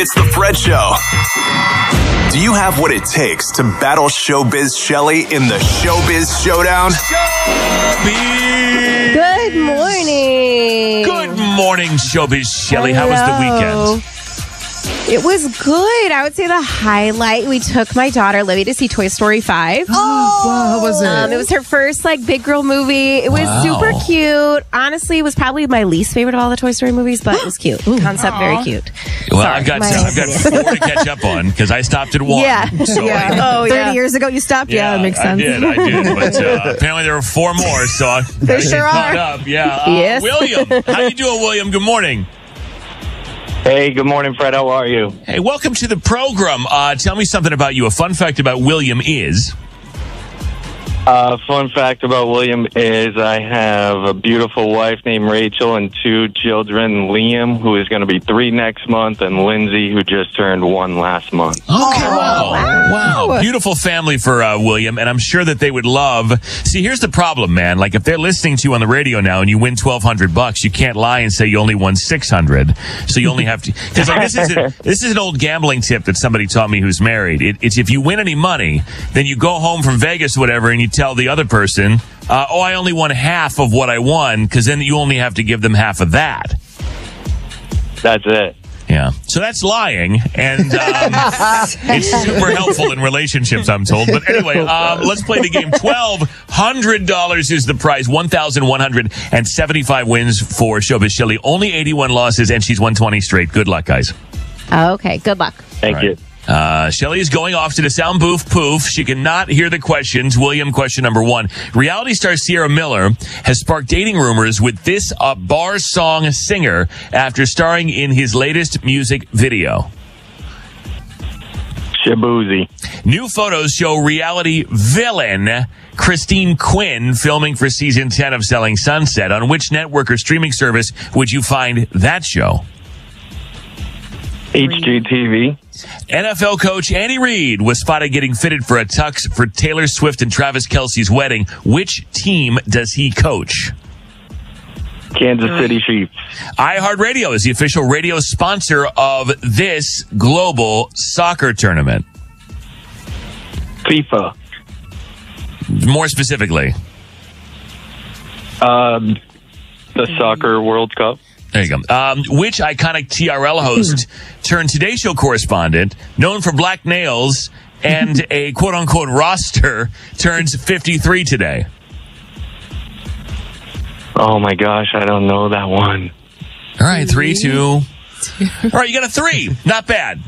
It's the Fred Show. Do you have what it takes to battle Showbiz Shelley in the Showbiz Showdown? Good morning. Good morning, Showbiz Shelley. How was the weekend? It was good. I would say the highlight, we took my daughter, Lily, to see Toy Story 5. Oh, wow, how was it? It was her first, big girl movie. It was super cute. Honestly, it was probably my least favorite of all the Toy Story movies, but it was cute. Concept, very cute. Well, Sorry, I've got my 4 to catch up on because I stopped at 1. Yeah. So Oh, 30 years ago you stopped? Yeah, that makes sense. I did. But apparently there were 4 more, so I There sure caught are. up. Yeah. Yes. William, how you doing, William? Good morning. Hey, good morning, Fred. How are you? Hey, welcome to the program. Tell me something about you. A fun fact about William is... Fun fact about William is I have a beautiful wife named Rachel and 2 children, Liam, who is going to be 3 next month, and Lindsay, who just turned 1 last month. Okay, wow. Beautiful family for William, and I'm sure that they would love... See, here's the problem, man. Like, if they're listening to you on the radio now and you win $1,200, you can't lie and say you only won $600. So you only have to... Because this is an old gambling tip that somebody taught me who's married. It's if you win any money, then you go home from Vegas or whatever and you tell the other person, I only won half of what I won, because then you only have to give them half of that. That's it. Yeah. So that's lying, and it's super helpful in relationships, I'm told. But anyway, let's play the game. $1,200 is the prize. 1,175 wins for Showbiz Shelley. Only 81 losses, and she's won 20 straight. Good luck, guys. Okay, good luck. Thank you. Shelley is going off to the sound booth poof. She cannot hear the questions. William, question number 1. Reality star Sierra Miller has sparked dating rumors with this bar song singer after starring in his latest music video. Shabuzi. New photos show reality villain Christine Quinn filming for season 10 of Selling Sunset. On which network or streaming service would you find that show? HGTV. NFL coach Andy Reid was spotted getting fitted for a tux for Taylor Swift and Travis Kelce's wedding. Which team does he coach? Kansas City Chiefs. iHeartRadio is the official radio sponsor of this global soccer tournament. FIFA. More specifically. The Soccer World Cup. There you go. Which iconic TRL host turned Today Show correspondent, known for black nails and a quote-unquote roster, turns 53 today? Oh, my gosh. I don't know that one. All right, 3, 2. All right, you got a 3. Not bad.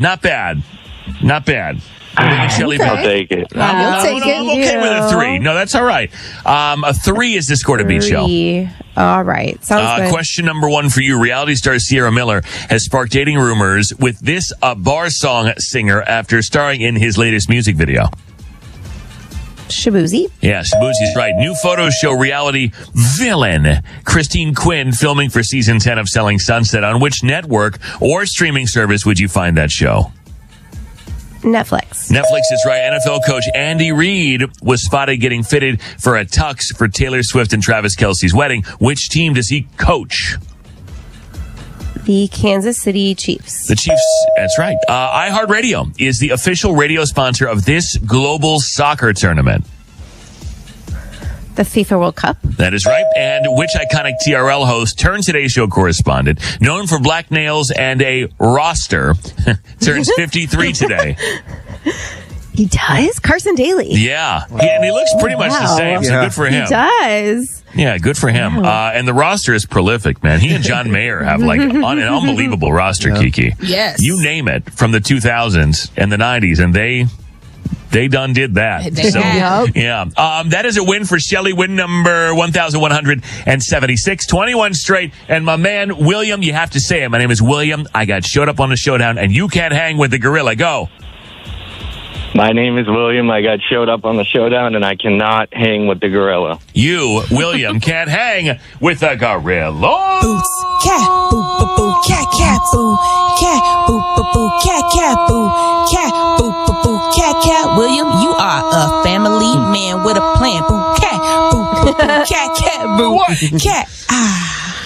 Shelley, I'll take it. You'll take it. I'm okay with a 3. No, that's all right. A 3 is the score to beat, Shell. All right. Sounds good. Question number 1 for you. Reality star Sierra Miller has sparked dating rumors with this bar song singer after starring in his latest music video. Shabuzi. Yeah, Shabuzi's right. New photos show reality villain Christine Quinn filming for season 10 of Selling Sunset. On which network or streaming service would you find that show? Netflix is right. NFL coach Andy Reid was spotted getting fitted for a tux for Taylor Swift and Travis Kelce's wedding. Which team does he coach? The Kansas City Chiefs. The Chiefs, that's right. iHeartRadio is the official radio sponsor of this global soccer tournament. The FIFA World Cup. That is right. And which iconic TRL host turned Today Show correspondent, known for black nails and a roster, turns 53 today? He does? Carson Daly. Yeah. And he looks pretty much the same, so good for him. He does. Yeah, good for him. And the roster is prolific, man. He and John Mayer have an unbelievable roster, Kiki. Yes. You name it, from the 2000s and the 90s, and they done did that. Yeah. That is a win for Shelley. Win number 1,176, 21 straight. And my man, William, you have to say it. My name is William. I got showed up on the showdown, and you can't hang with the gorilla. Go. My name is William. I got showed up on the showdown, and I cannot hang with the gorilla. You, William, can't hang with the gorilla. Boots, cat, boo, boo, boo, cat, cat, boo, cat, boo, boo, boo, cat, cat, boo, cat, boo, boo, boo, cat, cat. William, you are a family man with a plan. Boo, cat, boo, boo, boo, cat, cat, boo, cat.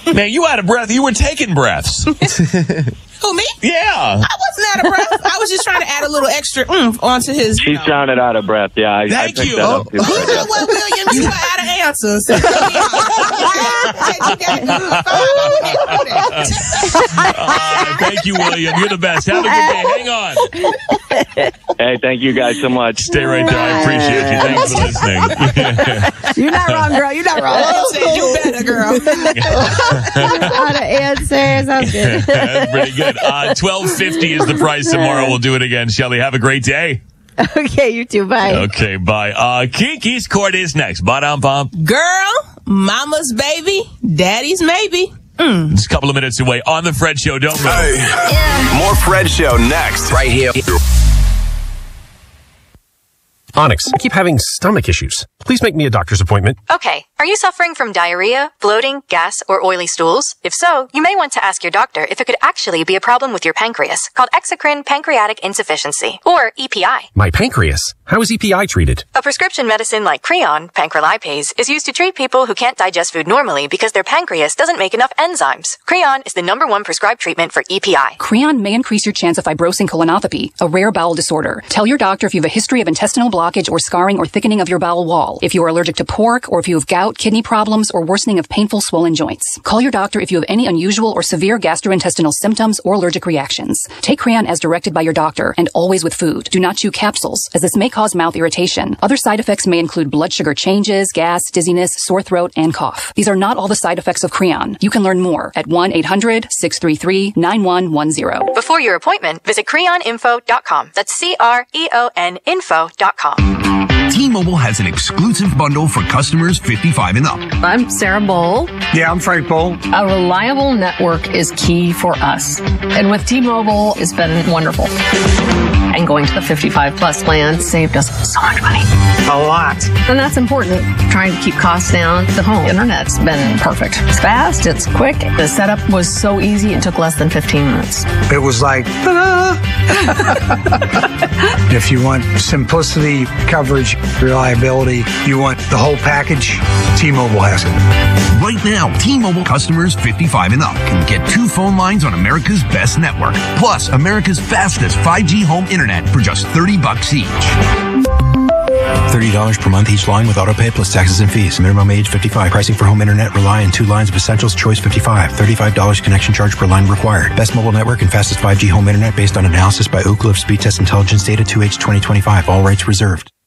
Man, you out of breath. You were taking breaths. Who, me? Yeah. I wasn't out of breath. I was just trying to add a little extra onto his. She sounded out of breath. Yeah, I picked that up too. You know what, William? You were out of answers. Thank you, William. You're the best. Have a good day. Hang on. Hey, thank you guys so much. Stay right there. I appreciate you. Thanks for listening. You're not wrong, girl. You're not wrong. I said you better, girl. Out of answers. That's good. That's pretty good. $12.50 is the price tomorrow. We'll do it again. Shelly, have a great day. Okay, you too. Bye. Okay, bye. Kiki's Court is next. Ba-dum-bum. Girl, mama's baby, daddy's maybe. Just a couple of minutes away on The Fred Show. Don't move. More Fred Show next. Right here. Onyx, I keep having stomach issues. Please make me a doctor's appointment. Okay. Are you suffering from diarrhea, bloating, gas, or oily stools? If so, you may want to ask your doctor if it could actually be a problem with your pancreas, called exocrine pancreatic insufficiency, or EPI. My pancreas? How is EPI treated? A prescription medicine like Creon, pancrelipase, is used to treat people who can't digest food normally because their pancreas doesn't make enough enzymes. Creon is the #1 prescribed treatment for EPI. Creon may increase your chance of fibrosing colonopathy, a rare bowel disorder. Tell your doctor if you have a history of intestinal blockage or scarring or thickening of your bowel wall, if you are allergic to pork, or if you have gout, kidney problems, or worsening of painful swollen joints. Call your doctor if you have any unusual or severe gastrointestinal symptoms or allergic reactions. Take Creon as directed by your doctor, and always with food. Do not chew capsules, as this may cause mouth irritation. Other side effects may include blood sugar changes, gas, dizziness, sore throat, and cough. These are not all the side effects of Creon. You can learn more at 1-800-633-9110. Before your appointment, visit creoninfo.com. That's CREON info.com. T-Mobile has an exclusive bundle for customers 55 and up. I'm Sarah Bowl. Yeah, I'm Frank Bowl. A reliable network is key for us. And with T-Mobile, it's been wonderful. And going to the 55 plus plan saved us so much money. A lot. And that's important. Trying to keep costs down. The home internet's been perfect. It's fast, it's quick. The setup was so easy, it took less than 15 minutes. It was like, ta-da! If you want simplicity, coverage, reliability, you want the whole package, T-Mobile has it. Right now, T-Mobile customers 55 and up can get 2 phone lines on America's best network, plus America's fastest 5G home internet for just $30 each. $30 per month each line with autopay plus taxes and fees. Minimum age 55. Pricing for home internet rely on 2 lines of Essentials Choice 55. $35 connection charge per line required. Best mobile network and fastest 5G home internet based on analysis by Ookla of Speed Test Intelligence Data 2H 2025. All rights reserved.